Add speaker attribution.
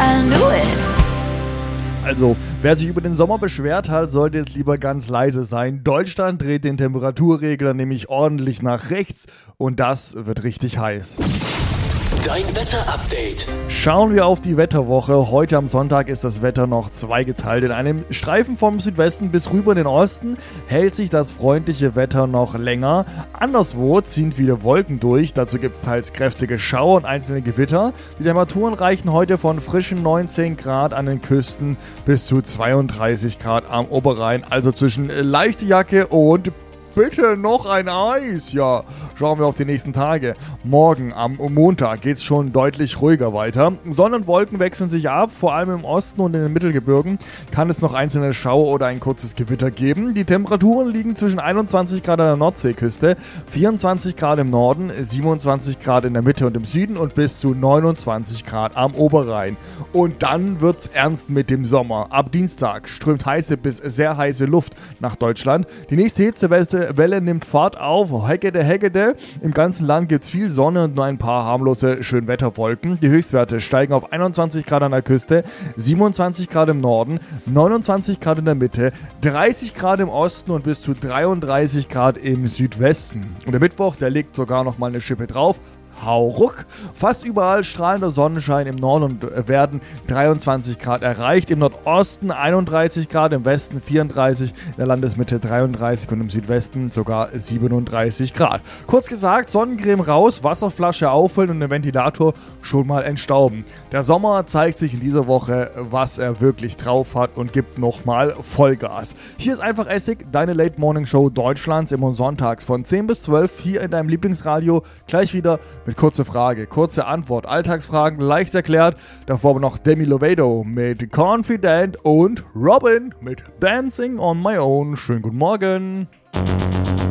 Speaker 1: I knew it.
Speaker 2: Also, wer sich über den Sommer beschwert hat, sollte jetzt lieber ganz leise sein. Deutschland dreht den Temperaturregler nämlich ordentlich nach rechts und das wird richtig heiß.
Speaker 3: Dein Wetterupdate.
Speaker 2: Schauen wir auf die Wetterwoche. Heute am Sonntag ist das Wetter noch zweigeteilt. In einem Streifen vom Südwesten bis rüber in den Osten hält sich das freundliche Wetter noch länger. Anderswo ziehen viele Wolken durch. Dazu gibt es teils kräftige Schauer und einzelne Gewitter. Die Temperaturen reichen heute von frischen 19 Grad an den Küsten bis zu 32 Grad am Oberrhein. Also zwischen leichte Jacke und bitte noch ein Eis. Ja, schauen wir auf die nächsten Tage. Morgen am Montag geht es schon deutlich ruhiger weiter. Sonne und Wolken wechseln sich ab. Vor allem im Osten und in den Mittelgebirgen kann es noch einzelne Schauer oder ein kurzes Gewitter geben. Die Temperaturen liegen zwischen 21 Grad an der Nordseeküste, 24 Grad im Norden, 27 Grad in der Mitte und im Süden und bis zu 29 Grad am Oberrhein. Und dann wird's ernst mit dem Sommer. Ab Dienstag strömt heiße bis sehr heiße Luft nach Deutschland. Die nächste Hitzewelle nimmt Fahrt auf. Heckede. Im ganzen Land gibt es viel Sonne und nur ein paar harmlose Schönwetterwolken. Die Höchstwerte steigen auf 21 Grad an der Küste, 27 Grad im Norden, 29 Grad in der Mitte, 30 Grad im Osten und bis zu 33 Grad im Südwesten. Und der Mittwoch, der legt sogar noch mal eine Schippe drauf. Hauruck. Fast überall strahlender Sonnenschein im Norden und werden 23 Grad erreicht. Im Nordosten 31 Grad, im Westen 34, in der Landesmitte 33 und im Südwesten sogar 37 Grad. Kurz gesagt, Sonnencreme raus, Wasserflasche auffüllen und den Ventilator schon mal entstauben. Der Sommer zeigt sich in dieser Woche, was er wirklich drauf hat und gibt nochmal Vollgas. Hier ist einfach Essig, deine Late Morning Show Deutschlands immer sonntags von 10 bis 12 hier in deinem Lieblingsradio. Gleich wieder mit kurze Frage, kurze Antwort, Alltagsfragen leicht erklärt. Davor aber noch Demi Lovato mit Confident und Robin mit Dancing on My Own. Schönen guten Morgen.